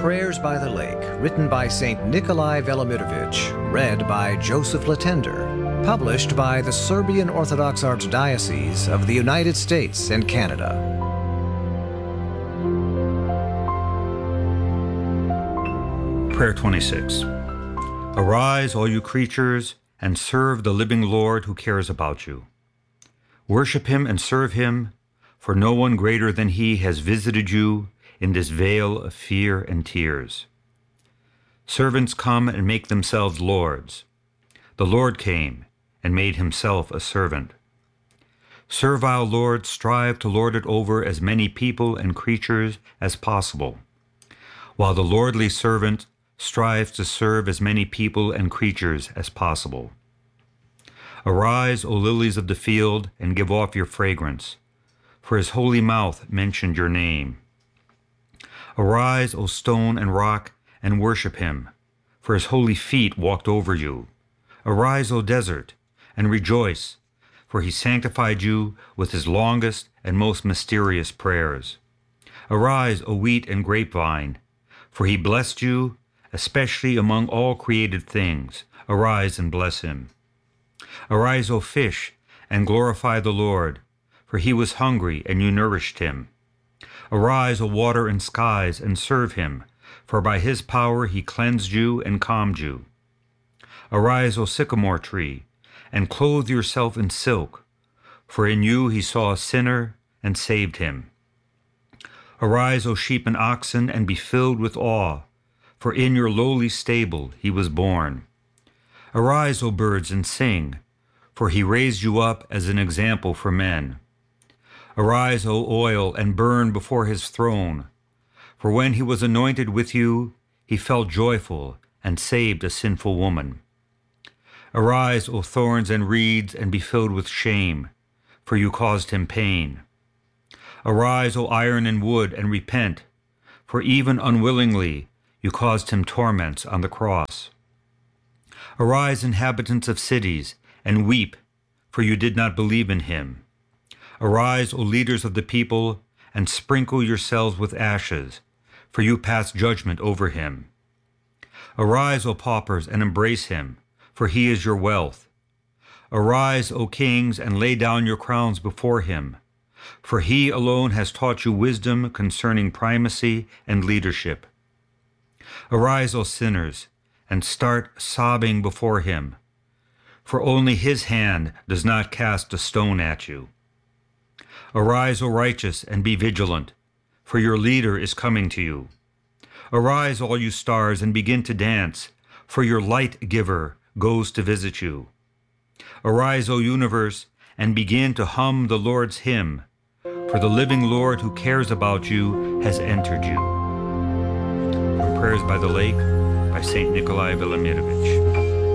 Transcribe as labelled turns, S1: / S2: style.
S1: Prayers by the Lake, written by St. Nikolai Velimirovich, read by Joseph Latender, published by the Serbian Orthodox Archdiocese of the United States and Canada.
S2: Prayer 26. Arise, all you creatures, and serve the living Lord who cares about you. Worship him and serve him, for no one greater than he has visited you in this vale of fear and tears. Servants come and make themselves lords. The Lord came and made himself a servant. Servile lords strive to lord it over as many people and creatures as possible, while the lordly servant strives to serve as many people and creatures as possible. Arise, O lilies of the field, and give off your fragrance, for his holy mouth mentioned your name. Arise, O stone and rock, and worship him, for his holy feet walked over you. Arise, O desert, and rejoice, for he sanctified you with his longest and most mysterious prayers. Arise, O wheat and grapevine, for he blessed you, especially among all created things. Arise and bless him. Arise, O fish, and glorify the Lord, for he was hungry, and you nourished him. Arise, O water and skies, and serve him, for by his power he cleansed you and calmed you. Arise, O sycamore tree, and clothe yourself in silk, for in you he saw a sinner and saved him. Arise, O sheep and oxen, and be filled with awe, for in your lowly stable he was born. Arise, O birds, and sing, for he raised you up as an example for men. Arise, O oil, and burn before his throne, for when he was anointed with you, he felt joyful and saved a sinful woman. Arise, O thorns and reeds, and be filled with shame, for you caused him pain. Arise, O iron and wood, and repent, for even unwillingly you caused him torments on the cross. Arise, inhabitants of cities, and weep, for you did not believe in him. Arise, O leaders of the people, and sprinkle yourselves with ashes, for you passed judgment over him. Arise, O paupers, and embrace him, for he is your wealth. Arise, O kings, and lay down your crowns before him, for he alone has taught you wisdom concerning primacy and leadership. Arise, O sinners, and start sobbing before him, for only his hand does not cast a stone at you. Arise, O righteous, and be vigilant, for your leader is coming to you. Arise, all you stars, and begin to dance, for your light giver goes to visit you. Arise, O universe, and begin to hum the Lord's hymn, for the living Lord who cares about you has entered you. From Prayers by the Lake by St. Nikolai Velimirovich.